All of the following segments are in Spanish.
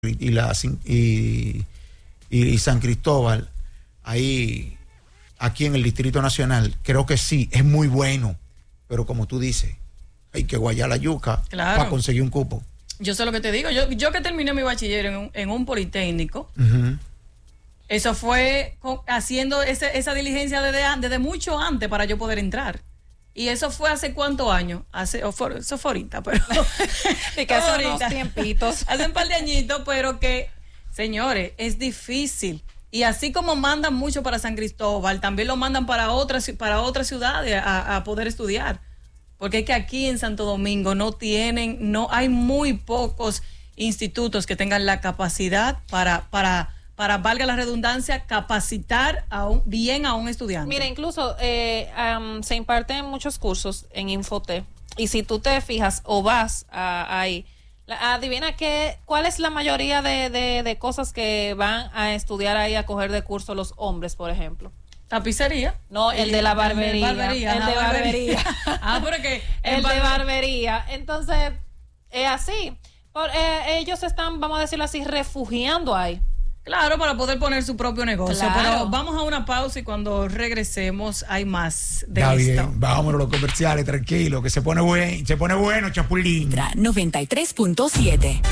y San Cristóbal, ahí, aquí en el Distrito Nacional, creo que sí, es muy bueno, pero como tú dices, hay que guayar la yuca para conseguir un cupo. Yo sé lo que te digo, yo que terminé mi bachiller en un politécnico, eso fue haciendo esa diligencia desde mucho antes para yo poder entrar. Y eso fue hace cuántos años, eso fue ahorita, pero y que hace unos tiempitos, hace un par de añitos, pero que, señores, es difícil. Y así como mandan mucho para San Cristóbal, también lo mandan para otras ciudades a poder estudiar. Porque es que aquí en Santo Domingo no hay muy pocos institutos que tengan la capacidad para valga la redundancia, capacitar bien a un estudiante. Mira, incluso se imparten muchos cursos en Infotep, y si tú te fijas o vas ahí, adivina cuál es la mayoría de cosas que van a estudiar ahí, a coger de curso los hombres, por ejemplo. ¿Tapicería? No, el de la barbería. El de barbería. Pero que el de barbería. Entonces, es así. Ellos están, vamos a decirlo así, refugiando ahí. Claro, para poder poner su propio negocio. Claro. Pero vamos a una pausa y cuando regresemos hay más de Está esto. bien, vámonos los comerciales, tranquilo, que se pone bueno, Chapulín. 93.7.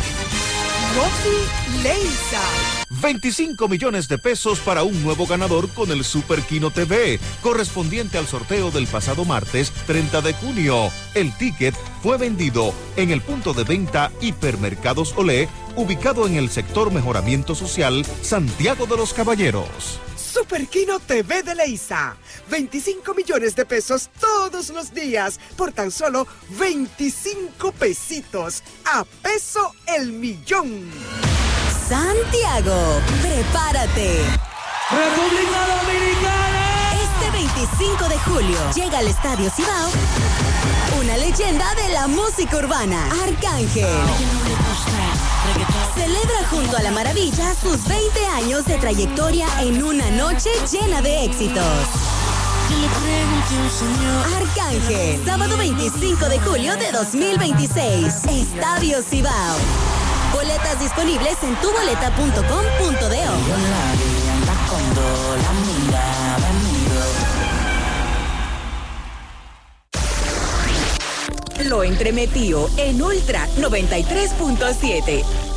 Rocky Leisa. 25 millones de pesos para un nuevo ganador con el Super Kino TV, correspondiente al sorteo del pasado martes 30 de junio. El ticket fue vendido en el punto de venta Hipermercados Olé, ubicado en el sector Mejoramiento Social, Santiago de los Caballeros. Super Kino TV de Leisa. 25 millones de pesos todos los días por tan solo 25 pesitos. A peso el millón. Santiago, prepárate. República Dominicana. Este 25 de julio llega al Estadio Cibao una leyenda de la música urbana, Arcángel. Celebra junto a La Maravilla sus 20 años de trayectoria en una noche llena de éxitos. Arcángel, sábado 25 de julio de 2026, Estadio Cibao. Boletas disponibles en tuboleta.com.do. Lo entremetió en Ultra 93.7.